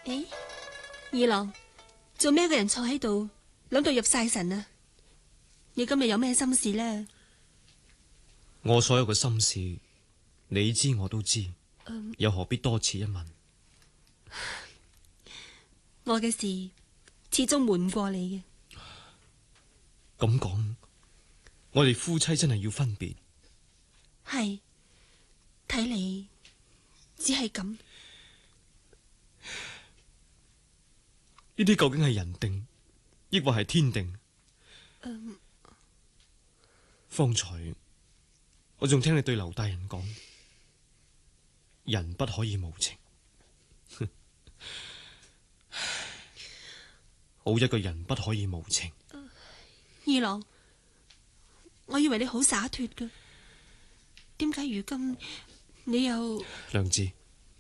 誒，二郎，做咩一個人坐喺度諗到入晒神啊？你今日有咩心事呢？ 我所有嘅心事，你知我都知，又何必多此一問？ 我嘅事始終瞞唔過你嘅。 咁講，我哋夫妻真係要分別。 係，睇嚟只係咁。 呢啲究竟係人定，抑或係天定？方才我仲聽你對劉大人講，人不可以無情。好一個人不可以無情。 二郎，我以為你好灑脫㗎，點解如今你又…… 良知，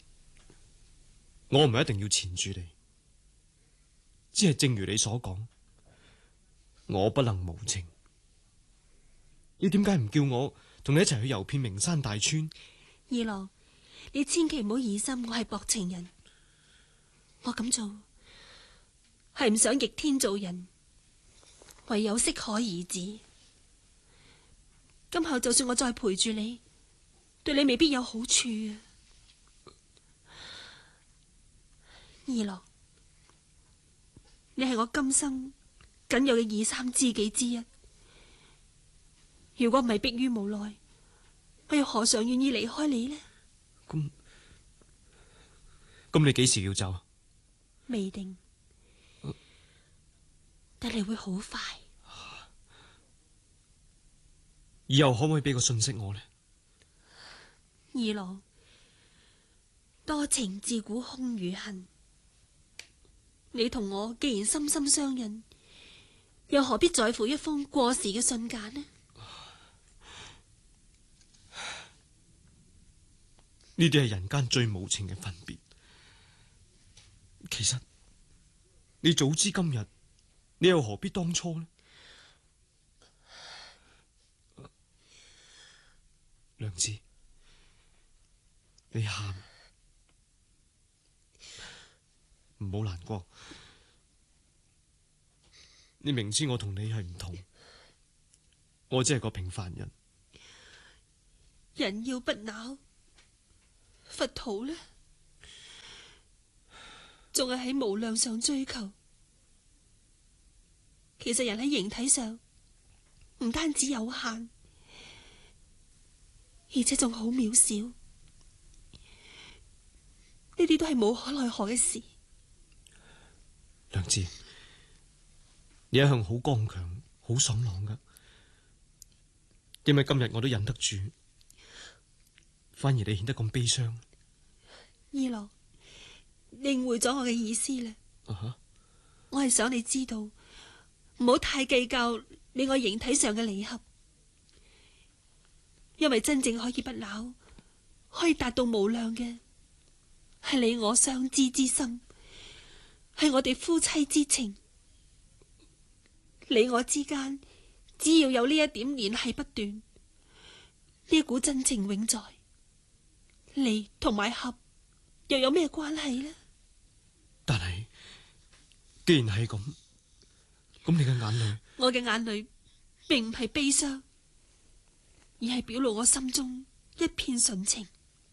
我唔係一定要纏住你，只係正如你所講，我不能無情。你點解唔叫我同你一齊去遊遍名山大川？ 二郎，你千祈唔好疑心我係薄情人，我咁做係唔想逆天做人，唯有適可而止。今後就算我再陪住你，對你未必有好處啊。二郎，你係我今生僅有嘅二三知己之一，如果唔係迫於無奈，我又何嘗願意離開你呢？ 咁你幾時要走？ 未定，但你會好快。 以後可唔可以俾個信息我呢？ 二郎，多情自古空餘恨，你同我既然心心相印，又何必在乎一封過時嘅信笺呢？ 呢啲係人間最無情嘅分別。其實你早知今日，你又何必當初呢？良知，你喊，唔好難過。你明知我同你係唔同，我只係個平凡人。 人要不朽，佛陀呢？仲係喺無量上追求。其實人喺形體上唔單止有限，而且仲好渺小，呢啲都係無可奈何嘅事。 良知，你一向好剛強，好爽朗噶，點解今日我都忍得住，反而你顯得咁悲傷？ 二郎，你誤會咗我嘅意思啦。我係想你知道，唔好太計較你我形體上嘅離合，因為真正可以不朽，可以達到無量嘅，係你我相知之心，係我哋夫妻之情。你我之間只要有呢一點聯繫不斷，呢股真情永在。離同埋合又有咩關係呢？ 但係既然係咁，咁你嘅眼淚…… 我嘅眼淚並唔係悲傷，而係表露我心中一片純情。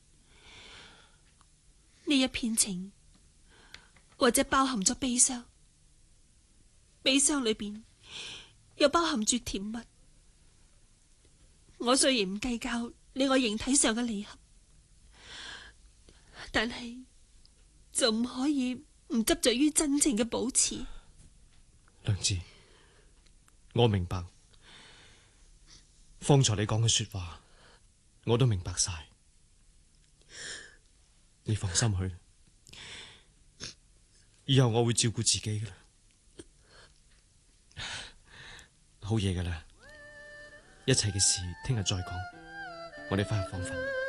呢一片情或者包含咗悲傷，悲傷裏邊又包含住甜蜜。我雖然唔計較你我形體上嘅離合，但係就唔可以唔執着於真情嘅保持。 良知，我明白，方才你講嘅說話，我都明白晒。你放心去，以後我會照顧自己㗎啦。好夜㗎啦，一切嘅事聽日再講，我哋翻入房瞓。